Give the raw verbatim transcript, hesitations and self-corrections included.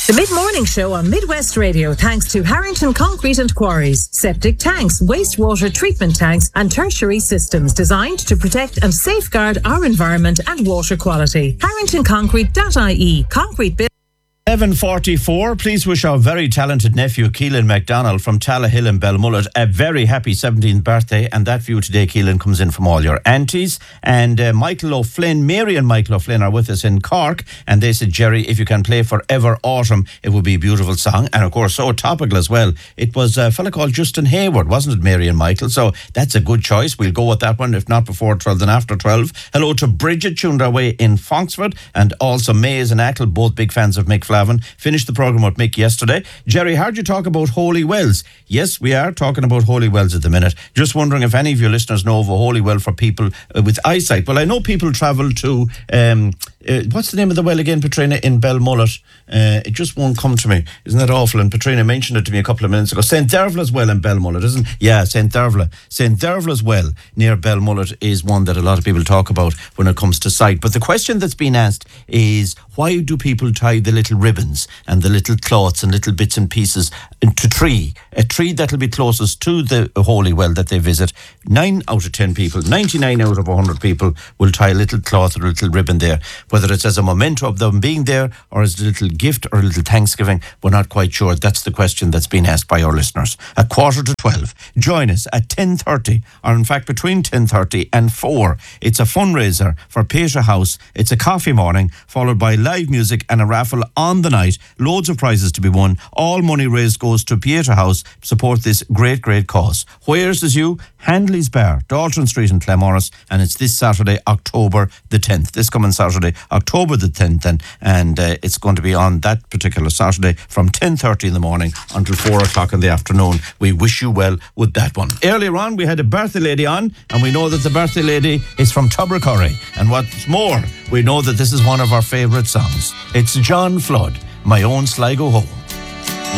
The Mid-Morning Show on Midwest Radio, thanks to Harrington Concrete and Quarries. Septic tanks, wastewater treatment tanks and tertiary systems designed to protect and safeguard our environment and water quality. harrington concrete dot I E. Concrete build. eleven forty-four, please wish our very talented nephew Keelan MacDonald from Tallahill in Belmullet a very happy seventeenth birthday, and that view today, Keelan, comes in from all your aunties. And uh, Michael O'Flynn, Mary and Michael O'Flynn are with us in Cork, and they said, Jerry, if you can play Forever Autumn, it would be a beautiful song, and of course so topical as well. It was a fella called Justin Hayward, wasn't it, Mary and Michael? So that's a good choice. We'll go with that one, if not before twelve, then after twelve. Hello to Bridget, tuned our way in Foxford, and also Mays and Ackle, both big fans of Mick Flavin. Finished the programme with Mick yesterday. Jerry, heard you talk about Holy Wells. Yes, we are talking about Holy Wells at the minute. Just wondering if any of your listeners know of a Holy Well for people uh, with eyesight. Well, I know people travel to, um, uh, what's the name of the well again, Patrina, in Belmullet? Uh, it just won't come to me. Isn't that awful? And Patrina mentioned it to me a couple of minutes ago. Saint Dervla's Well in Belmullet, isn't it? Yeah, Saint Dervla. Saint Dervla's Well near Belmullet is one that a lot of people talk about when it comes to sight. But the question that's been asked is, why do people tie the little ribbons and the little cloths and little bits and pieces into tree? A tree that'll be closest to the Holy Well that they visit. Nine out of ten people, ninety-nine out of one hundred people will tie a little cloth or a little ribbon there. Whether it's as a memento of them being there or as a little gift or a little Thanksgiving, we're not quite sure. That's the question that's been asked by our listeners. At quarter to twelve, join us at ten thirty, or in fact between ten thirty and four. It's a fundraiser for Pieta House. It's a coffee morning followed by live music and a raffle on the night. Loads of prizes to be won. All money raised goes to Pieta House to support this great, great cause. Where's is you? Handley's Bar, Dalton Street in Claremorris, and it's this Saturday, October the tenth. This coming Saturday, October the tenth, and, and uh, it's going to be on that particular Saturday from ten thirty in the morning until four o'clock in the afternoon. We wish you well with that one. Earlier on, we had a birthday lady on, and we know that the birthday lady is from Tubbercurry. And what's more, we know that this is one of our favourite songs. It's John Flood, My Own Sligo Home.